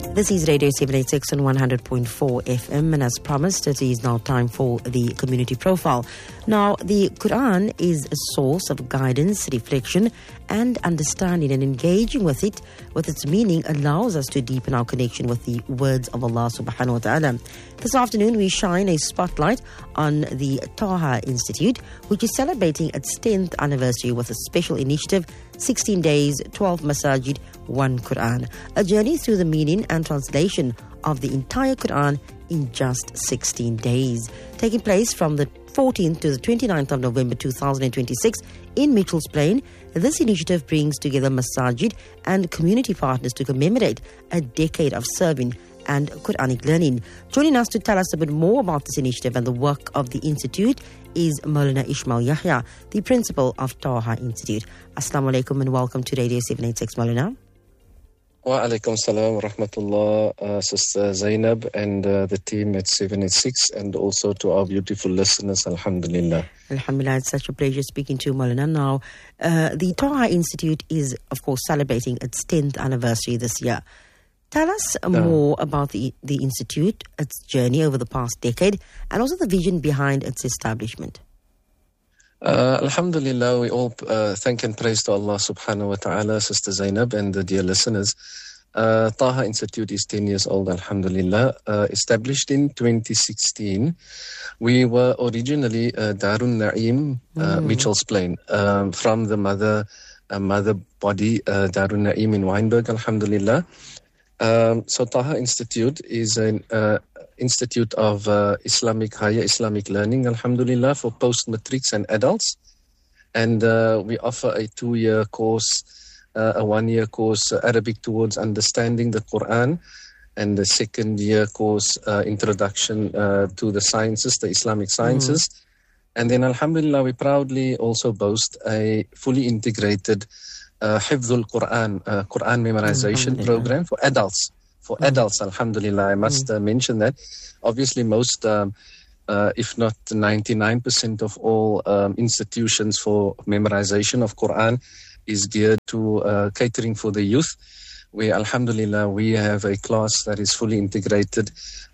This is Radio 786 on 100.4 FM, and as promised, it is now time for the community profile. Now, the Quran is a source of guidance, reflection, and understanding, and engaging with it, with its meaning, allows us to deepen our connection with the words of Allah subhanahu wa ta'ala. This afternoon, we shine a spotlight on the Taha Institute, which is celebrating its 10th anniversary with a special initiative, 16 days, 12 masajid, 1 Quran. A journey through the meaning and translation of the entire Quran in just 16 days. Taking place from the 14th to the 29th of November 2026 in Mitchell's Plain, this initiative brings together masajid and community partners to commemorate a decade of serving and Quranic learning. Joining us to tell us a bit more about this initiative and the work of the Institute is Maulana Ismail Yahya, the principal of Taha Institute. Assalamu alaikum and welcome to Radio 786, Maulana. Wa alaikum salam wa rahmatullah, Sister Zainab and the team at 786, and also to our beautiful listeners, alhamdulillah. Alhamdulillah, it's such a pleasure speaking to you, Maulana. Now, the Taha Institute is, of course, celebrating its 10th anniversary this year. Tell us more about the Institute, its journey over the past decade, and also the vision behind its establishment. Alhamdulillah, we all thank and praise to Allah subhanahu wa ta'ala, Sister Zainab and the dear listeners. Taha Institute is 10 years old, alhamdulillah. Established in 2016. We were originally Darun Na'im, Mitchell's Plain, from the mother body, Darun Na'im in Wynberg, alhamdulillah. So Taha Institute is an institute of higher Islamic learning, alhamdulillah, for post-matrics and adults. And we offer a 2-year course, a 1-year course, Arabic towards understanding the Quran, and the 2nd-year course, introduction to the sciences, the Islamic sciences. And then, alhamdulillah, we proudly also boast a fully integrated Hifdhul Quran, Quran memorization program for adults. For adults, alhamdulillah, I must mention that. Obviously, most, if not 99% of all institutions for memorization of Quran is geared to catering for the youth. Where, alhamdulillah, we have a class that is fully integrated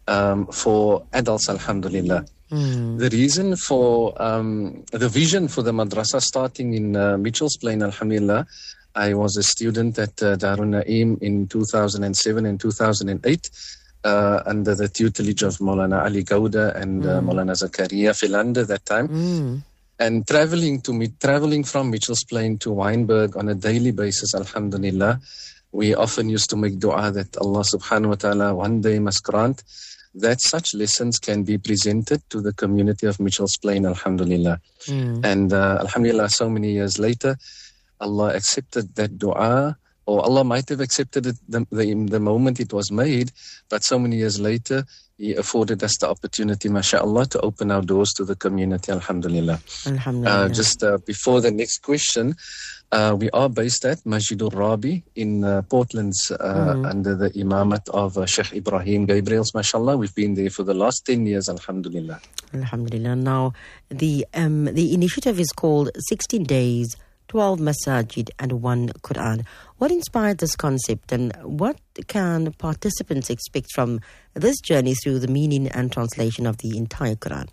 for adults, alhamdulillah. The reason for the vision for the madrasa starting in Mitchell's Plain, alhamdulillah, I was a student at Darun Na'im in 2007 and 2008 under the tutelage of Maulana Ali Gauda and Maulana Zakaria Philander that time. And traveling from Mitchell's Plain to Wynberg on a daily basis, alhamdulillah, we often used to make dua that Allah subhanahu wa ta'ala one day must grant that such lessons can be presented to the community of Mitchell's Plain, alhamdulillah. And alhamdulillah, so many years later, Allah accepted that dua, or Allah might have accepted it the moment it was made, but so many years later, He afforded us the opportunity, mashallah, to open our doors to the community, alhamdulillah. Alhamdulillah. Just before the next question, we are based at Masjidul Rabi in Portland's under the imamat of Sheikh Ibrahim Gabriels, mashallah. We've been there for the last 10 years, alhamdulillah. Alhamdulillah. Now, the initiative is called 16 Days, 12 Masajid and 1 Quran. What inspired this concept, and what can participants expect from this journey through the meaning and translation of the entire Quran?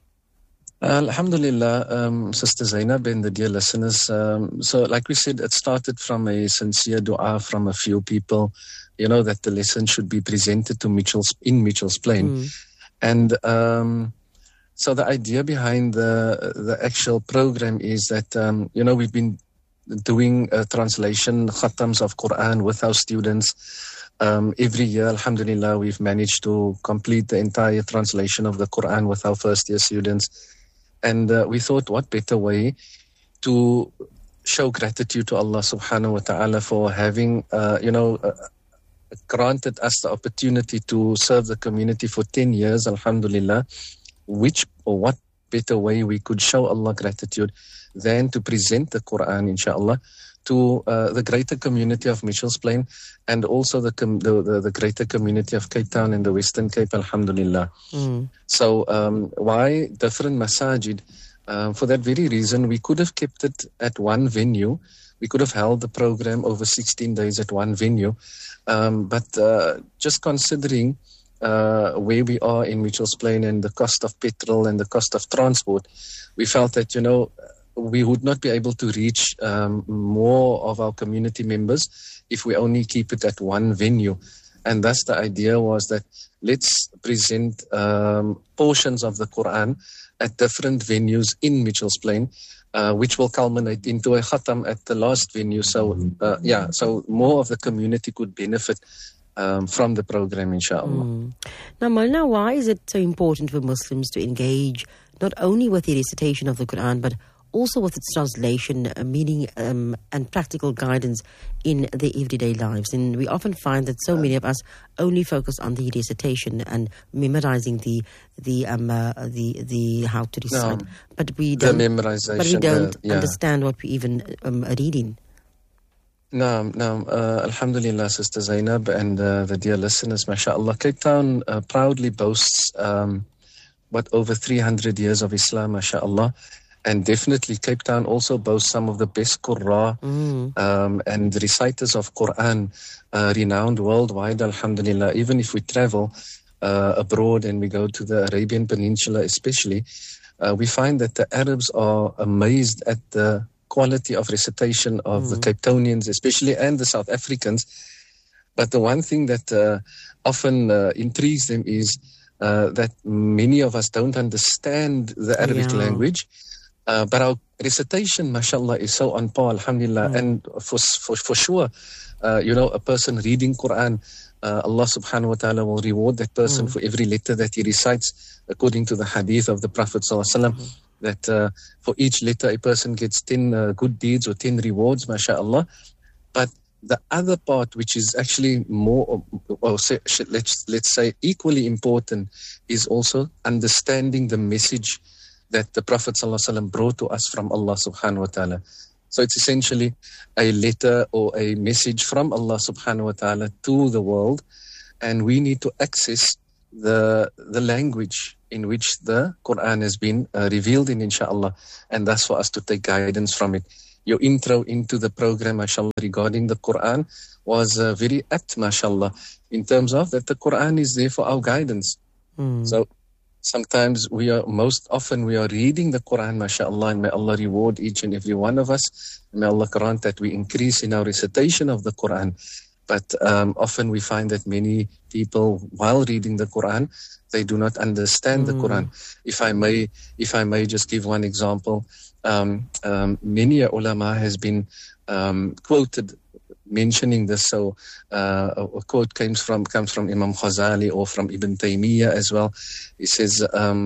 Alhamdulillah, Sister Zainab and the dear listeners. So like we said, it started from a sincere dua from a few people, that the lesson should be presented to Mitchell's Plain. And so the idea behind the actual program is that, we've been doing translation khatams of Quran with our students. Every year, alhamdulillah, we've managed to complete the entire translation of the Quran with our first-year students. And we thought, what better way to show gratitude to Allah subhanahu wa ta'ala for having, granted us the opportunity to serve the community for 10 years, alhamdulillah. What better way we could show Allah gratitude than to present the Quran, inshallah, to the greater community of Mitchell's Plain and also the greater community of Cape Town and the Western Cape, alhamdulillah. So why different masajid? For that very reason, we could have kept it at one venue, We could have held the program over 16 days at one venue. But just considering where we are in Mitchell's Plain and the cost of petrol and the cost of transport, we felt that, we would not be able to reach more of our community members if we only keep it at one venue. And thus the idea was that let's present portions of the Quran at different venues in Mitchell's Plain, which will culminate into a khatam at the last venue. So, so more of the community could benefit from the program, inshallah. Now, Maulana, why is it so important for Muslims to engage not only with the recitation of the Quran, but also with its translation, meaning and practical guidance in their everyday lives? And we often find that so many of us only focus on the recitation and memorizing the how to recite, but we don't understand what we even are reading. No, Alhamdulillah, Sister Zainab and the dear listeners, mashallah. Cape Town proudly boasts over 300 years of Islam, mashallah. And definitely Cape Town also boasts some of the best Qurra and reciters of Quran, renowned worldwide, alhamdulillah. Even if we travel abroad and we go to the Arabian Peninsula especially, we find that the Arabs are amazed at the quality of recitation of the Cape Townians especially, and the South Africans. But the one thing that often intrigues them is that many of us don't understand the Arabic language. But our recitation, mashallah, is so on par, alhamdulillah. And for sure, a person reading Quran, Allah subhanahu wa ta'ala will reward that person for every letter that he recites, according to the hadith of the Prophet sallallahu alaihi wasallam, that for each letter a person gets 10 good deeds or 10 rewards, mashallah. But the other part, which is actually more, let's say equally important, is also understanding the message that the Prophet ﷺ brought to us from Allah subhanahu wa ta'ala. So it's essentially a letter or a message from Allah subhanahu wa ta'ala to the world, and we need to access the language in which the Quran has been revealed in, inshallah, and thus for us to take guidance from it. Your intro into the program, mashallah, regarding the Quran was very apt, mashallah, in terms of that the Quran is there for our guidance. So sometimes most often we are reading the Quran, mashallah, and may Allah reward each and every one of us. May Allah grant that we increase in our recitation of the Quran. But often we find that many people, while reading the Quran, they do not understand the Quran. If I may just give one example, many ulama has been quoted mentioning this. So a quote comes from Imam Ghazali or from Ibn Taymiyyah as well. He says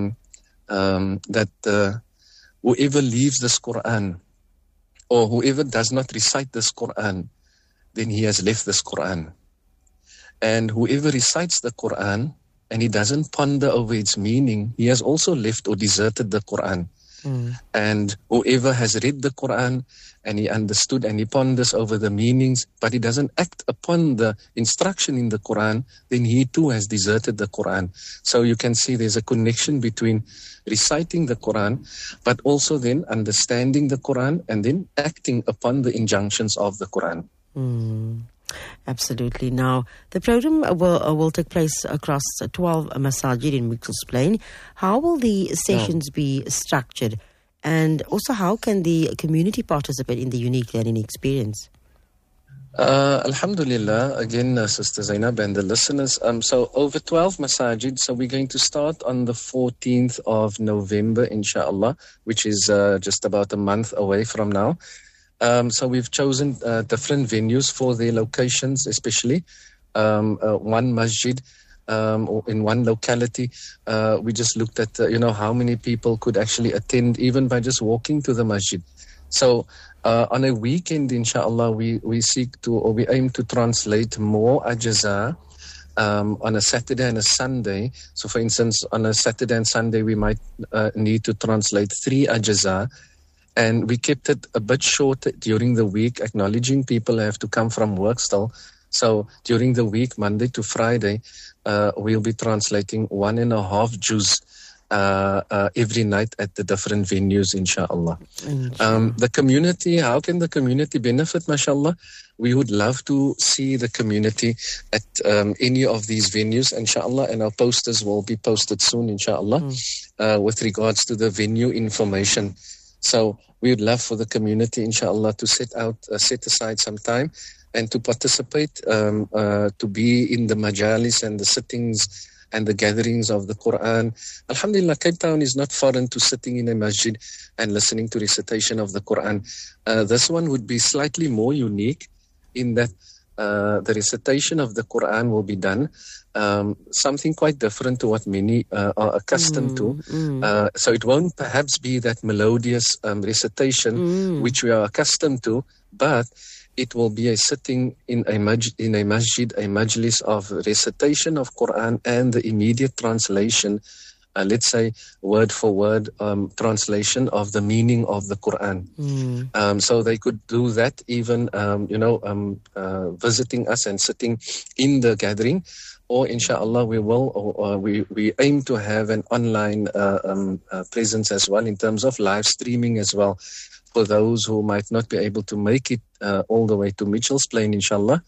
that whoever leaves this Quran, or whoever does not recite this Quran, then he has left this Quran. And whoever recites the Quran and he doesn't ponder over its meaning, he has also left or deserted the Quran. And whoever has read the Quran and he understood and he ponders over the meanings, but he doesn't act upon the instruction in the Quran, then he too has deserted the Quran. So you can see there's a connection between reciting the Quran, but also then understanding the Quran and then acting upon the injunctions of the Quran. Absolutely. Now, the program will take place across 12 masajid in Mitchell's Plain. How will the sessions be structured? And also, how can the community participate in the unique learning experience? Alhamdulillah, again, Sister Zainab and the listeners. So over 12 masajid. So we're going to start on the 14th of November, inshallah, which is just about a month away from now. So we've chosen different venues for their locations, especially one masjid or in one locality. We just looked at, how many people could actually attend even by just walking to the masjid. So on a weekend, inshallah, we aim to translate more ajaza on a Saturday and a Sunday. So for instance, on a Saturday and Sunday, we might need to translate 3 ajaza. And we kept it a bit short during the week, acknowledging people have to come from work still. So during the week, Monday to Friday, we'll be translating 1.5 juz every night at the different venues, inshallah. The community, how can the community benefit, mashallah? We would love to see the community at any of these venues, inshallah, and our posters will be posted soon, inshallah, with regards to the venue information. So we would love for the community, inshallah, to set aside some time and to participate, to be in the majalis and the sittings and the gatherings of the Quran. Alhamdulillah, Cape Town is not foreign to sitting in a masjid and listening to recitation of the Quran. This one would be slightly more unique in that the recitation of the Quran will be done something quite different to what many are accustomed to. So it won't perhaps be that melodious recitation which we are accustomed to, but it will be a sitting in a masjid, a majlis of recitation of Quran and the immediate translation, let's say word for word translation of the meaning of the Quran. So they could do that even, visiting us and sitting in the gathering. Or inshallah, we aim to have an online presence as well in terms of live streaming as well. For those who might not be able to make it all the way to Mitchell's Plain, inshallah,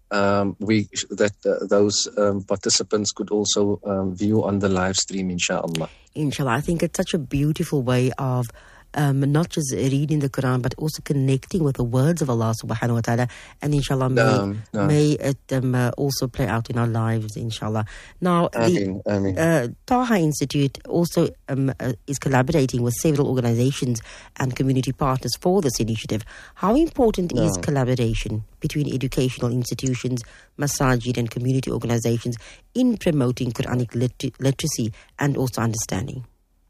those participants could also view on the live stream, inshallah. Inshallah, I think it's such a beautiful way of not just reading the Quran, but also connecting with the words of Allah subhanahu wa ta'ala. And inshallah, may it also play out in our lives, inshallah. Now, the Taha Institute also is collaborating with several organizations and community partners for this initiative. How important is collaboration between educational institutions, masajid and community organizations in promoting Quranic literacy and also understanding?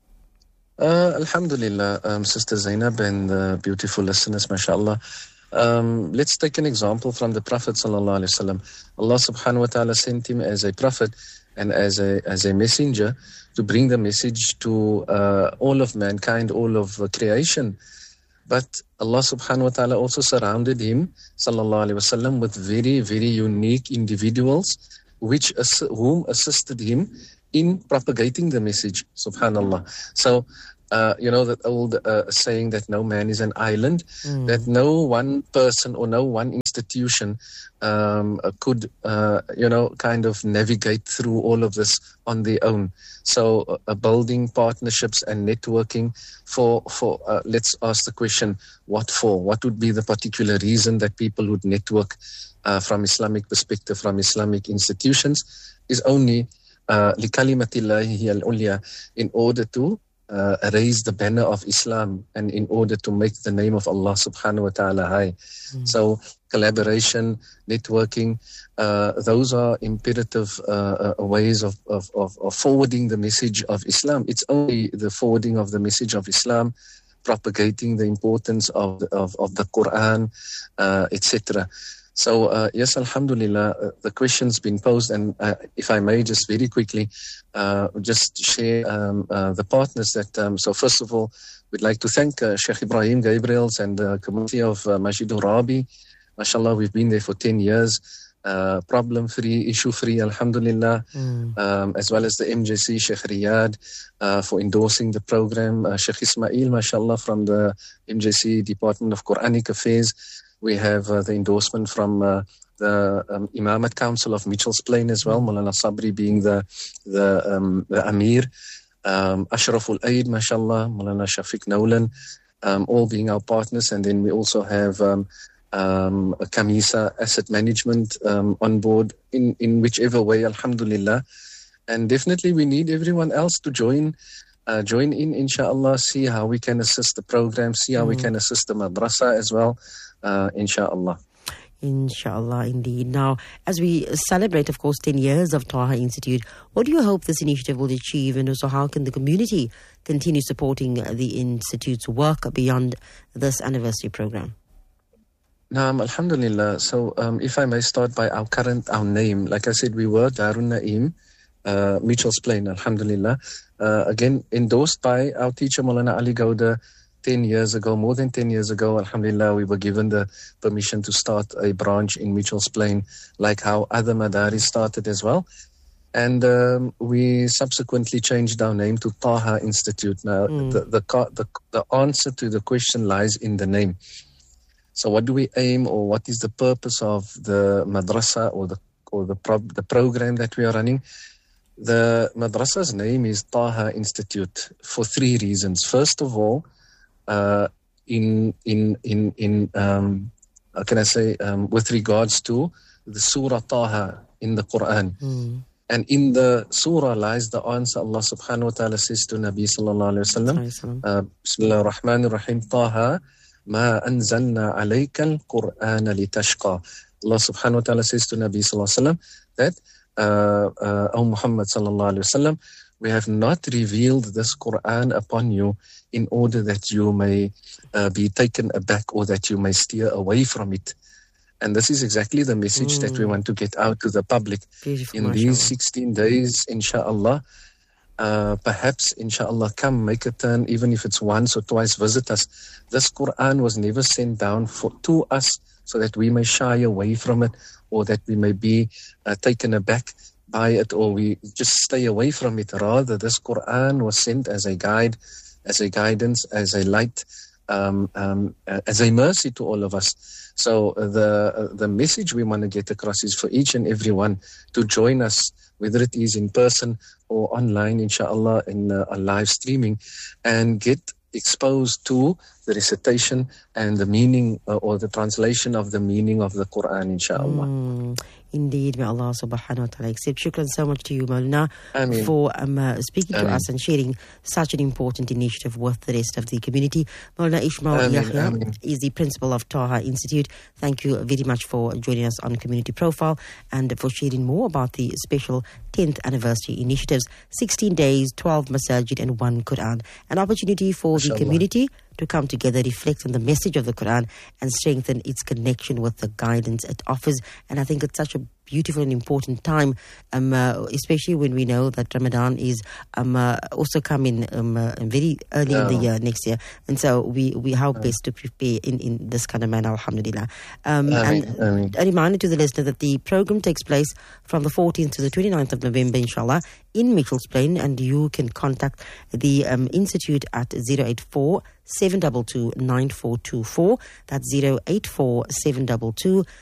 Alhamdulillah, Sister Zainab and the beautiful listeners, mashallah. Let's take an example from the Prophet sallallahu alaihi wasallam. Allah subhanahu wa ta'ala sent him as a prophet and as a messenger to bring the message to all of mankind, all of creation. But Allah subhanahu wa ta'ala also surrounded him, sallallahu alaihi wasallam, with very, very unique individuals whom assisted him in propagating the message, subhanallah. So, that old saying that no man is an island, that no one person or no one institution could, kind of navigate through all of this on their own. So building partnerships and networking for let's ask the question, what for? What would be the particular reason that people would network from Islamic perspective, from Islamic institutions, is only لِكَلِمَةِ اللَّهِ الْعُلْيَا, in order to raise the banner of Islam and in order to make the name of Allah subhanahu wa ta'ala high. So collaboration, networking, those are imperative ways of forwarding the message of Islam. It's only the forwarding of the message of Islam, propagating the importance of the Quran, etc. So, yes, alhamdulillah, the question's been posed, and if I may just very quickly just share the partners that, so first of all, we'd like to thank Sheikh Ibrahim Gabriels and the community of Masjid Rabi. MashaAllah, we've been there for 10 years, problem-free, issue-free, alhamdulillah, as well as the MJC, Sheikh Riyad, for endorsing the program, Sheikh Ismail, MashaAllah, from the MJC Department of Quranic Affairs. We have the endorsement from the Imamat Council of Mitchell's Plain as well, Maulana Sabri being the Amir, Ashraful Aid, mashallah, Maulana Shafiq Nolan, all being our partners. And then we also have Kamisa Asset Management on board in whichever way, alhamdulillah. And definitely we need everyone else to join in, inshallah, see how we can assist the program, see how we can assist the madrasa as well. Inshallah. Inshallah, indeed. Now, as we celebrate, of course, 10 years of Taha Institute, what do you hope this initiative will achieve, and also how can the community continue supporting the Institute's work beyond this anniversary program? Naam, alhamdulillah. So, if I may start by our name, like I said, we were Darun Naim, Mitchell's Plain, alhamdulillah. Again, endorsed by our teacher, Maulana Ali Gauda, 10 years ago, more than 10 years ago, alhamdulillah, we were given the permission to start a branch in Mitchell's Plain, like how other madaris started as well. And we subsequently changed our name to Taha Institute. Now, the answer to the question lies in the name. So what do we aim, or what is the purpose of the madrasa or the program that we are running? The madrasa's name is Taha Institute for three reasons. First of all, how can I say, with regards to the Surah Taha in the Quran. And in the surah lies the answer. Allah subhanahu wa ta'ala says to Nabi sallallahu alayhi wa sallam, Bismillah ar-Rahman ar-Rahim, Taha ma anzalna alayka al-Qur'ana litashqa. Allah subhanahu wa ta'ala says to Nabi sallallahu alayhi wa sallam that, O Muhammad sallallahu alayhi wa sallam, we have not revealed this Quran upon you in order that you may be taken aback or that you may steer away from it. And this is exactly the message that we want to get out to the public. Beautiful, in these 16 days, inshallah. Perhaps, inshallah, come make a turn, even if it's once or twice, visit us. This Quran was never sent down to us so that we may shy away from it, or that we may be taken aback by it, or we just stay away from it. Rather, this Quran was sent as a guide, as a guidance, as a light, as a mercy to all of us. So the message we want to get across is for each and every one to join us, whether it is in person or online, inshallah, in a live streaming, and get exposed to the recitation and the meaning or the translation of the meaning of the Quran, inshallah. Indeed, may Allah subhanahu wa ta'ala accept. Shukran so much to you, Maulana, for speaking to us and sharing such an important initiative with the rest of the community. Maulana Ismail Yahya is the principal of Taha Institute. Thank you very much for joining us on Community Profile and for sharing more about the special 10th anniversary initiatives. 16 days, 12 masajid and 1 Quran. An opportunity for the community to come together, reflect on the message of the Quran and strengthen its connection with the guidance it offers. And I think it's such a beautiful and important time, especially when we know that Ramadan is also coming very early in the year next year. And so we how best to prepare in this kind of manner, alhamdulillah. And a reminder to the listener that the program takes place from the 14th to the 29th of November, inshallah, in Mitchell's Plain, and you can contact the Institute at 084 722 9424. That's 084 722